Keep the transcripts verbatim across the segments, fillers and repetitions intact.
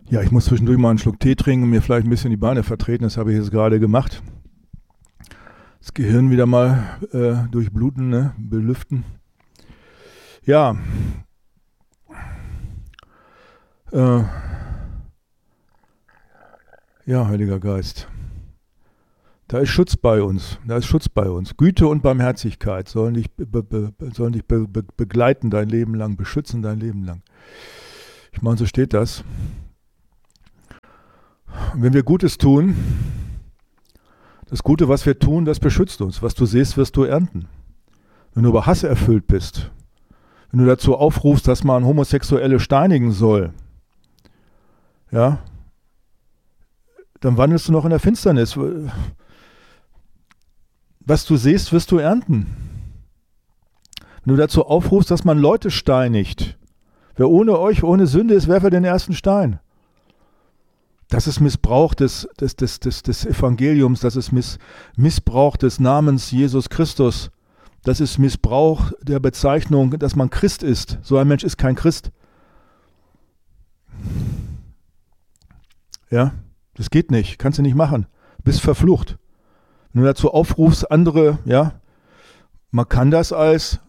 Ja, ich muss zwischendurch mal einen Schluck Tee trinken und mir vielleicht ein bisschen die Beine vertreten. Das habe ich jetzt gerade gemacht. Das Gehirn wieder mal äh, durchbluten, ne? Belüften. Ja. Äh, ja, Heiliger Geist. Da ist Schutz bei uns. Da ist Schutz bei uns. Güte und Barmherzigkeit sollen dich, be, be, sollen dich be, be, begleiten dein Leben lang, beschützen dein Leben lang. Ich meine, so steht das. Und wenn wir Gutes tun, das Gute, was wir tun, das beschützt uns. Was du siehst, wirst du ernten. Wenn du über Hass erfüllt bist, wenn du dazu aufrufst, dass man Homosexuelle steinigen soll, ja, dann wandelst du noch in der Finsternis. Was du siehst, wirst du ernten. Wenn du dazu aufrufst, dass man Leute steinigt, wer ohne euch, ohne Sünde ist, werfe den ersten Stein. Das ist Missbrauch des, des, des, des, des Evangeliums, das ist Miss, Missbrauch des Namens Jesus Christus. Das ist Missbrauch der Bezeichnung, dass man Christ ist. So ein Mensch ist kein Christ. Ja, das geht nicht, kannst du nicht machen. Du bist verflucht. Wenn du dazu aufrufst, andere, ja, man kann das als,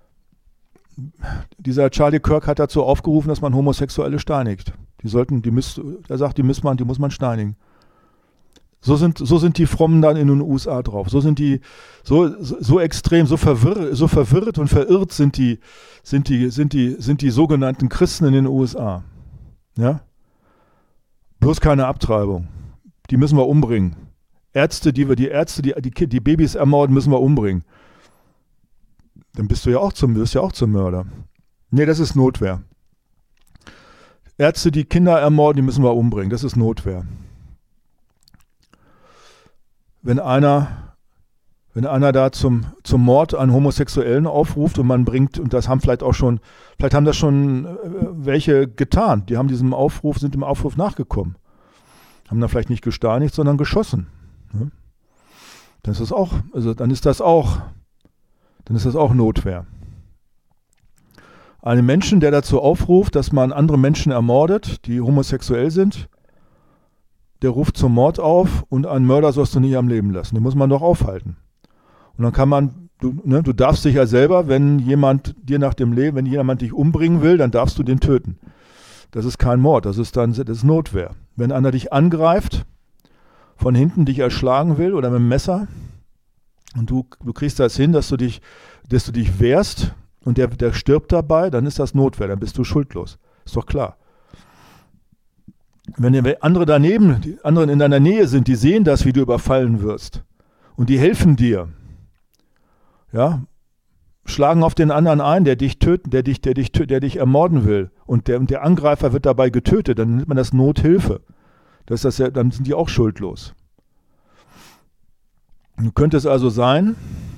dieser Charlie Kirk hat dazu aufgerufen, dass man Homosexuelle steinigt. Die sollten, die müsst, er sagt, die muss man, die muss man steinigen. So sind, so sind die Frommen dann in den U S A drauf. So sind die, so, so, so extrem, so verwirrt, so verwirrt und verirrt sind die, sind die, sind die, sind die sogenannten Christen in den U S A. Ja? Bloß keine Abtreibung. Die müssen wir umbringen. Ärzte, die wir, die Ärzte, die, die, die Babys ermorden, müssen wir umbringen. Dann bist du ja auch zum, bist ja auch zum Mörder. Nee, das ist Notwehr. Ärzte, die Kinder ermorden, die müssen wir umbringen. Das ist Notwehr. Wenn einer, wenn einer da zum, zum Mord an Homosexuellen aufruft und man bringt, und das haben vielleicht auch schon, vielleicht haben das schon welche getan, die haben diesem Aufruf, sind dem Aufruf nachgekommen. Haben da vielleicht nicht gesteinigt, sondern geschossen. Dann ist das auch, also dann ist das auch, dann ist das auch Notwehr. Einen Menschen, der dazu aufruft, dass man andere Menschen ermordet, die homosexuell sind, der ruft zum Mord auf und einen Mörder sollst du nicht am Leben lassen. Den muss man doch aufhalten. Und dann kann man, du, ne, du darfst dich ja selber, wenn jemand dir nach dem Leben, wenn jemand dich umbringen will, dann darfst du den töten. Das ist kein Mord, das ist dann, das ist Notwehr. Wenn einer dich angreift, von hinten dich erschlagen will oder mit dem Messer und du, du kriegst das hin, dass du dich, dass du dich wehrst, und der, der stirbt dabei, dann ist das Notwehr, dann bist du schuldlos. Ist doch klar. Wenn andere daneben, die anderen in deiner Nähe sind, die sehen das, wie du überfallen wirst und die helfen dir, ja, schlagen auf den anderen ein, der dich töten, der dich, der dich, der dich ermorden will und der, und der Angreifer wird dabei getötet, dann nennt man das Nothilfe. Das ist das ja, dann sind die auch schuldlos. Nun könnte es also sein,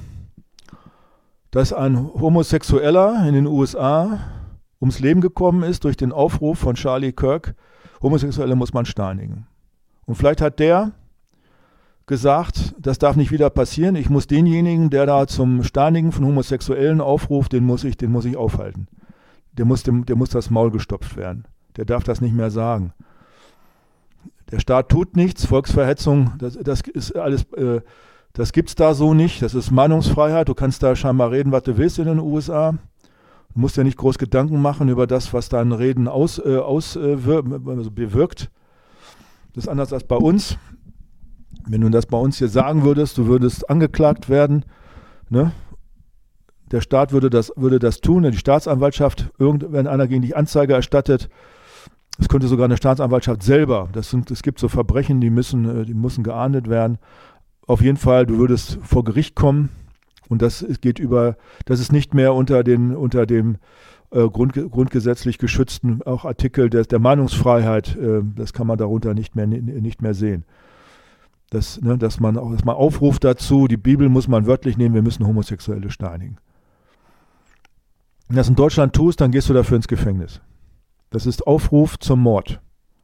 dass ein Homosexueller in den U S A ums Leben gekommen ist durch den Aufruf von Charlie Kirk, Homosexuelle muss man steinigen. Und vielleicht hat der gesagt, das darf nicht wieder passieren, ich muss denjenigen, der da zum Steinigen von Homosexuellen aufruft, den muss ich, den muss ich aufhalten. Der muss, dem, der muss das Maul gestopft werden. Der darf das nicht mehr sagen. Der Staat tut nichts, Volksverhetzung, das, das ist alles... Äh, Das gibt's da so nicht, das ist Meinungsfreiheit, du kannst da scheinbar reden, was du willst in den U S A. Du musst dir nicht groß Gedanken machen über das, was dein Reden aus, äh, aus, äh, also bewirkt. Das ist anders als bei uns. Wenn du das bei uns hier sagen würdest, du würdest angeklagt werden, ne? Der Staat würde das, würde das tun, die Staatsanwaltschaft, irgend, wenn einer gegen dich Anzeige erstattet, es könnte sogar eine Staatsanwaltschaft selber, das sind, es gibt so Verbrechen, die müssen, die müssen geahndet werden. Auf jeden Fall, du würdest vor Gericht kommen und das geht über, das ist nicht mehr unter den, unter dem äh, Grund, grundgesetzlich geschützten auch Artikel der, der Meinungsfreiheit, äh, das kann man darunter nicht mehr, nicht mehr sehen. Das, ne, dass, man, dass man aufruft dazu, die Bibel muss man wörtlich nehmen, wir müssen Homosexuelle steinigen. Wenn du das in Deutschland tust, dann gehst du dafür ins Gefängnis. Das ist Aufruf zum Mord.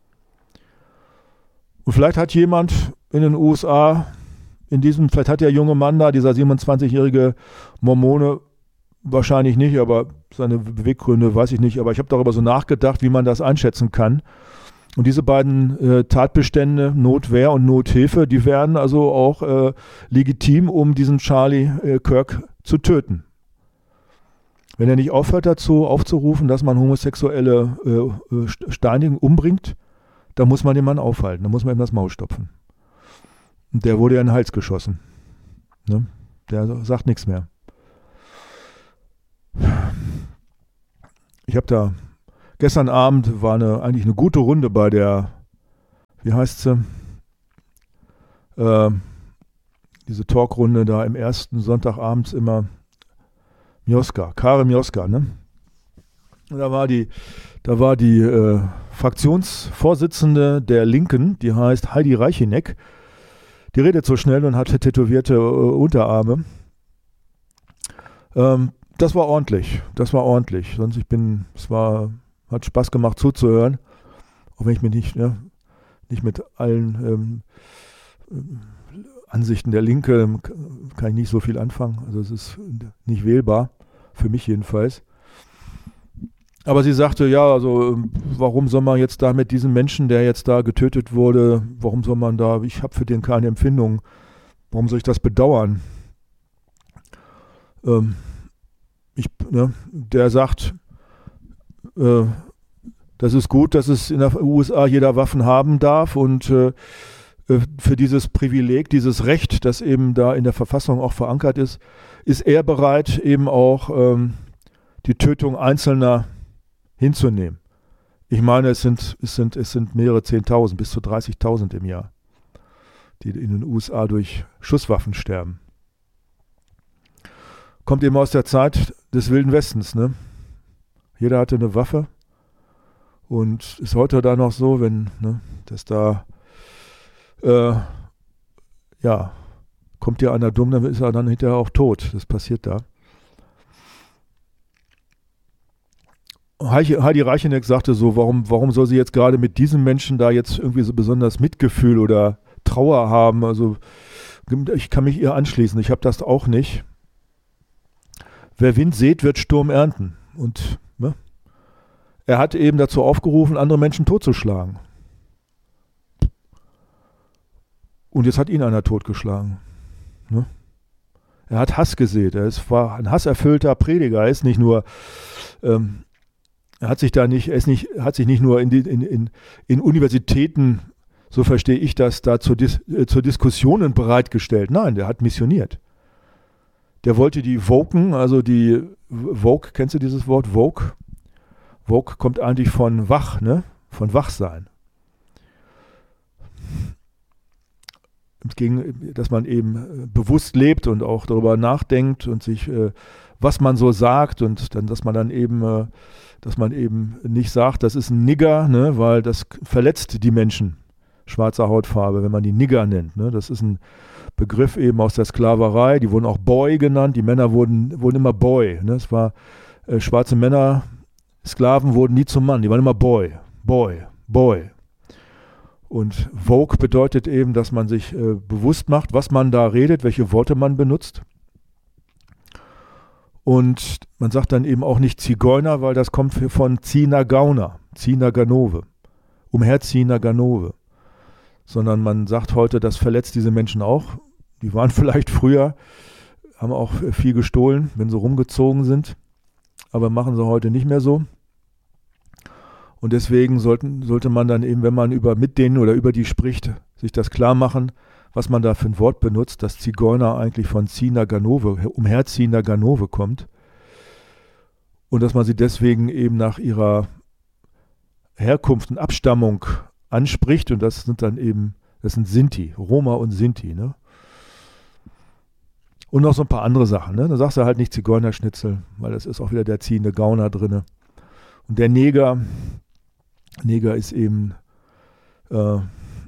Und vielleicht hat jemand in den U S A in diesem, vielleicht hat der junge Mann da, dieser siebenundzwanzigjährige Mormone, wahrscheinlich nicht, aber seine Beweggründe weiß ich nicht, aber ich habe darüber so nachgedacht, wie man das einschätzen kann. Und diese beiden äh, Tatbestände, Notwehr und Nothilfe, die wären also auch äh, legitim, um diesen Charlie äh, Kirk zu töten. Wenn er nicht aufhört dazu, aufzurufen, dass man Homosexuelle äh, steinigen, umbringt, dann muss man den Mann aufhalten, dann muss man ihm das Maul stopfen. Und der wurde ja in den Hals geschossen. Ne? Der sagt nichts mehr. Ich habe da, gestern Abend war eine, eigentlich eine gute Runde bei der, wie heißt sie, äh, diese Talkrunde da im ersten Sonntagabends immer, Mioska, Kare Mioska, ne? Und da war die, da war die äh, Fraktionsvorsitzende der Linken, die heißt Heidi Reicheneck, die redet so schnell und hat tätowierte äh, Unterarme. Ähm, das war ordentlich, das war ordentlich. Sonst ich bin, es war, hat Spaß gemacht zuzuhören, auch wenn ich mich nicht, ja, nicht mit allen ähm, Ansichten der Linke kann ich nicht so viel anfangen. Also es ist nicht wählbar, für mich jedenfalls. Aber sie sagte, ja, also warum soll man jetzt da mit diesem Menschen, der jetzt da getötet wurde, warum soll man da, ich habe für den keine Empfindung, warum soll ich das bedauern? Ähm, ich, ne, der sagt, äh, das ist gut, dass es in den U S A jeder Waffen haben darf und äh, für dieses Privileg, dieses Recht, das eben da in der Verfassung auch verankert ist, ist er bereit, eben auch ähm, die Tötung Einzelner hinzunehmen. Ich meine, es sind, es sind, es sind mehrere Zehntausend, bis zu dreißigtausend im Jahr, die in den U S A durch Schusswaffen sterben. Kommt eben aus der Zeit des Wilden Westens, ne? Jeder hatte eine Waffe und ist heute da noch so, wenn, ne, dass da Äh, ja, kommt dir einer dumm, dann ist er dann hinterher auch tot. Das passiert da. Heidi, Heidi Reicheneck sagte so, warum, warum soll sie jetzt gerade mit diesem Menschen da jetzt irgendwie so besonders Mitgefühl oder Trauer haben? Also ich kann mich ihr anschließen, ich habe das auch nicht. Wer Wind sät, wird Sturm ernten. Und ne, er hat eben dazu aufgerufen, andere Menschen totzuschlagen. Und jetzt hat ihn einer totgeschlagen. Ne? Er hat Hass gesät. Er ist, war ein hasserfüllter Prediger. Er ist nicht nur, ähm, er hat sich da nicht, er ist nicht, hat sich nicht nur in, die, in, in, in Universitäten, so verstehe ich das, da zur, Dis, äh, zur Diskussionen bereitgestellt. Nein, der hat missioniert. Der wollte die Woken, also die Woke, kennst du dieses Wort? Woke? Woke kommt eigentlich von wach, ne? Von Wachsein. Gegen, dass man eben bewusst lebt und auch darüber nachdenkt und sich, äh, was man so sagt und dann, dass man dann eben, äh, dass man eben nicht sagt, das ist ein Nigger, ne, weil das verletzt die Menschen, schwarzer Hautfarbe, wenn man die Nigger nennt. Ne, das ist ein Begriff eben aus der Sklaverei, die wurden auch Boy genannt, die Männer wurden, wurden immer Boy. Ne, es war, äh, schwarze Männer, Sklaven wurden nie zum Mann, die waren immer Boy, Boy, Boy. Und Vogue bedeutet eben, dass man sich äh, bewusst macht, was man da redet, welche Worte man benutzt. Und man sagt dann eben auch nicht Zigeuner, weil das kommt von Zina Gauner, Zina Ganove, umherziehender Ganove. Sondern man sagt heute, das verletzt diese Menschen auch. Die waren vielleicht früher, haben auch viel gestohlen, wenn sie rumgezogen sind. Aber machen sie heute nicht mehr so. Und deswegen sollten, sollte man dann eben, wenn man über mit denen oder über die spricht, sich das klar machen, was man da für ein Wort benutzt, dass Zigeuner eigentlich von Zina Ganove, umherziehender Ganove kommt. Und dass man sie deswegen eben nach ihrer Herkunft und Abstammung anspricht. Und das sind dann eben, das sind Sinti, Roma und Sinti. Ne? Und noch so ein paar andere Sachen. Ne? Da sagst du halt nicht Zigeunerschnitzel, weil das ist auch wieder der ziehende Gauner drin. Und der Neger, Neger ist eben, äh,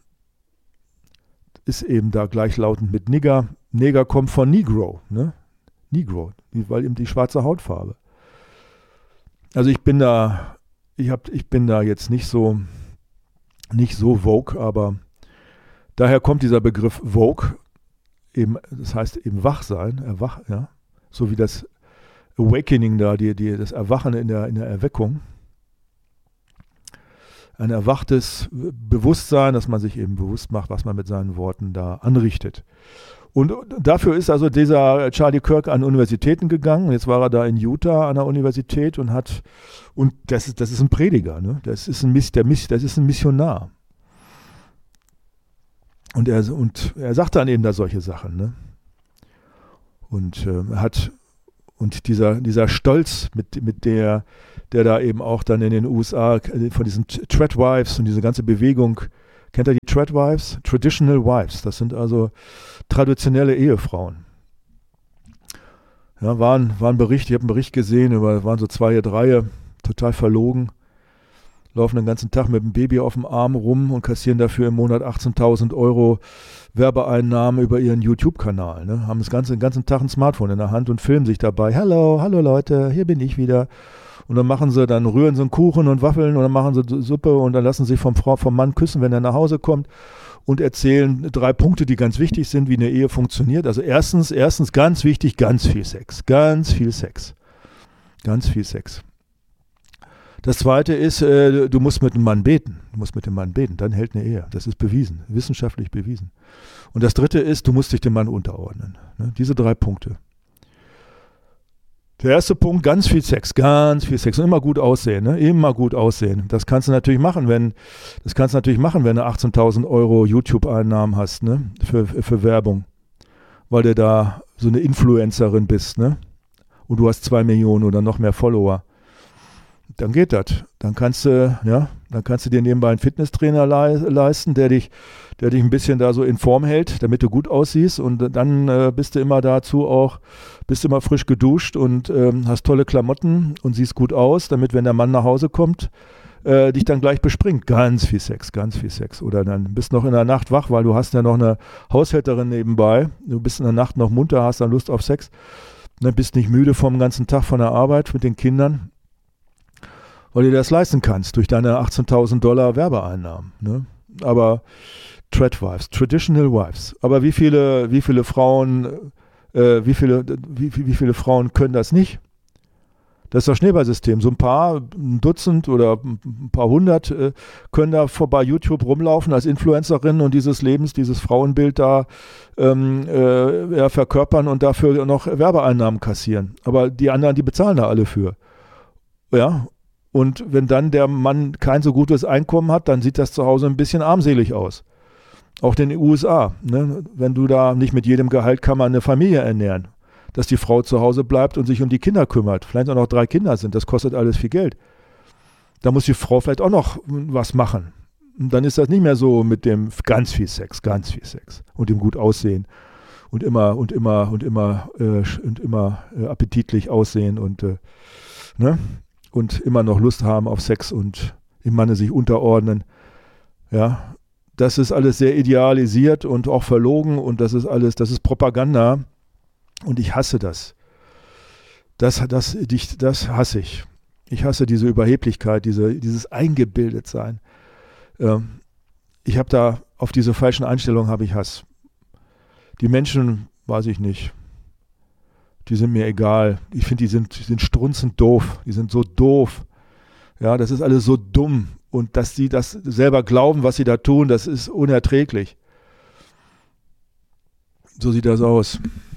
ist eben da gleichlautend mit Nigger. Neger kommt von Negro, ne? Negro, weil eben die schwarze Hautfarbe. Also ich bin da, ich hab, ich bin da jetzt nicht so, nicht so Vogue, aber daher kommt dieser Begriff Vogue, eben, das heißt eben Wachsein, erwach, ja, so wie das Awakening da, die, die, das Erwachen in der, in der Erweckung. ein erwachtes Bewusstsein, dass man sich eben bewusst macht, was man mit seinen Worten da anrichtet. Und dafür ist also dieser Charlie Kirk an Universitäten gegangen. Jetzt war er da in Utah an der Universität und hat, und das ist, das ist ein Prediger, ne? Das ist ein, der, das ist ein Missionar. Und er, und er sagt dann eben da solche Sachen, ne? Und äh, hat, und dieser, dieser Stolz, mit, mit der, der da eben auch dann in den U S A von diesen Tradwives und diese ganze Bewegung, kennt ihr die Tradwives? Traditional Wives, das sind also traditionelle Ehefrauen. Ja, war ein, war ein Bericht, ich habe einen Bericht gesehen, über, waren so zwei, drei, total verlogen, laufen den ganzen Tag mit dem Baby auf dem Arm rum und kassieren dafür im Monat achtzehntausend Euro Werbeeinnahmen über ihren YouTube-Kanal. Ne? Haben das ganze, den ganzen Tag ein Smartphone in der Hand und filmen sich dabei. Hallo, hallo Leute, hier bin ich wieder. Und dann machen sie, dann rühren sie einen Kuchen und Waffeln und dann machen sie Suppe und dann lassen sie sich vom, Frau, vom Mann küssen, wenn er nach Hause kommt und erzählen drei Punkte, die ganz wichtig sind, wie eine Ehe funktioniert. Also erstens, erstens ganz wichtig, ganz viel Sex. Ganz viel Sex. Ganz viel Sex. Das zweite ist, äh, du musst mit dem Mann beten. Du musst mit dem Mann beten, dann hält eine Ehe. Das ist bewiesen, wissenschaftlich bewiesen. Und das dritte ist, du musst dich dem Mann unterordnen. Ne? Diese drei Punkte. Der erste Punkt, ganz viel Sex, ganz viel Sex und immer gut aussehen, ne? Immer gut aussehen. Das kannst du natürlich machen, wenn, das kannst du natürlich machen, wenn du achtzehntausend Euro YouTube-Einnahmen hast, ne? Für, für Werbung, weil du da so eine Influencerin bist, ne? Und du hast zwei Millionen oder noch mehr Follower. Dann geht das. Dann kannst du, ja, dann kannst du dir nebenbei einen Fitnesstrainer le- leisten, der dich, der dich ein bisschen da so in Form hält, damit du gut aussiehst und dann äh, bist du immer dazu auch, bist immer frisch geduscht und ähm, hast tolle Klamotten und siehst gut aus, damit, wenn der Mann nach Hause kommt, äh, dich dann gleich bespringt. Ganz viel Sex, ganz viel Sex. Oder dann bist noch in der Nacht wach, weil du hast ja noch eine Haushälterin nebenbei. Du bist in der Nacht noch munter, hast dann Lust auf Sex. Dann bist nicht müde vom ganzen Tag von der Arbeit mit den Kindern, weil du dir das leisten kannst durch deine achtzehntausend Dollar Werbeeinnahmen. Ne? Aber Tradwives, Traditional Wives. Aber wie viele, wie viele Frauen, äh, wie viele, wie, wie viele Frauen können das nicht? Das ist das Schneeballsystem. So ein paar, ein Dutzend oder ein paar hundert äh, können da vor YouTube rumlaufen als Influencerinnen und dieses Lebens, dieses Frauenbild da ähm, äh, ja, verkörpern und dafür noch Werbeeinnahmen kassieren. Aber die anderen, die bezahlen da alle für. Ja. Und wenn dann der Mann kein so gutes Einkommen hat, dann sieht das zu Hause ein bisschen armselig aus. Auch in den U S A. Ne? Wenn du da nicht mit jedem Gehalt kann man eine Familie ernähren. Dass die Frau zu Hause bleibt und sich um die Kinder kümmert. Vielleicht auch noch drei Kinder sind, das kostet alles viel Geld. Da muss die Frau vielleicht auch noch was machen. Und dann ist das nicht mehr so mit dem ganz viel Sex, ganz viel Sex und dem gut aussehen und immer und immer und immer äh, und immer äh, appetitlich aussehen und äh, ne? Und immer noch Lust haben auf Sex und im Manne sich unterordnen. Ja, das ist alles sehr idealisiert und auch verlogen und das ist alles, das ist Propaganda und ich hasse das. Das, das, das, das hasse ich. Ich hasse diese Überheblichkeit, diese, dieses Eingebildetsein. Ähm, ich habe da, auf diese falschen Einstellungen habe ich Hass. Die Menschen, weiß ich nicht, die sind mir egal. Ich finde, die sind, die sind strunzend doof. Die sind so doof. Ja, das ist alles so dumm. Und dass sie das selber glauben, was sie da tun, das ist unerträglich. So sieht das aus.